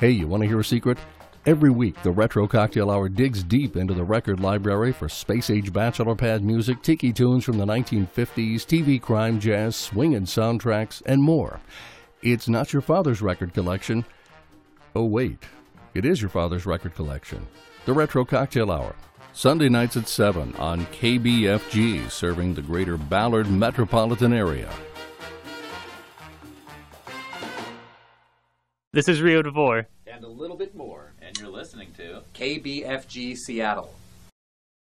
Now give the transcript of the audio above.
Hey, you want to hear a secret? Every week, the Retro Cocktail Hour digs deep into the record library for space-age bachelor pad music, tiki tunes from the 1950s, TV crime, jazz, swing and soundtracks, and more. It's not your father's record collection. Oh, wait. It is your father's record collection. The Retro Cocktail Hour. Sunday nights at 7 on KBFG, serving the greater Ballard metropolitan area. This is Rio DeVore. And a little bit more. And you're listening to KBFG Seattle.